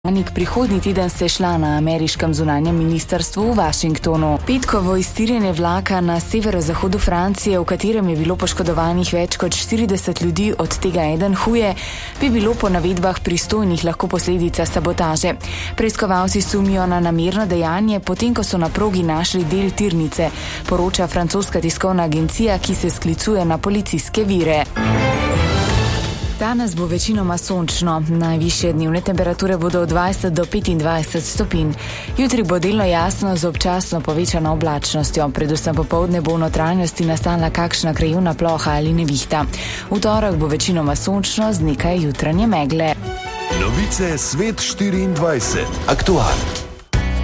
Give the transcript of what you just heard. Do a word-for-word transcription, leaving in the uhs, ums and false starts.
Prihodnji teden se je šla na ameriškem zunanjem ministrstvu v Washingtonu. Petkovo iztirjenje vlaka na severozahodu Francije, v katerem je bilo poškodovanih več kot štirideset ljudi, od tega eden huje, bi bilo po navedbah pristojnih lahko posledica sabotaže. Preiskovalci sumijo na namerno dejanje, potem ko so na progi našli del tirnice, poroča francoska tiskovna agencija, ki se sklicuje na policijske vire. Danes bo večinoma sončno, najvišje dnevne temperature bodo od dvajset do petindvajset stopinj. Jutri bo delno jasno z občasno povečano oblačnostjo, predvsem popoldne bo v notranjosti nastala kakšna krajevna ploha ali nevihta. V torek bo večinoma sončno z nekaj jutranje megle. Novice Svet štiriindvajset. Aktualno.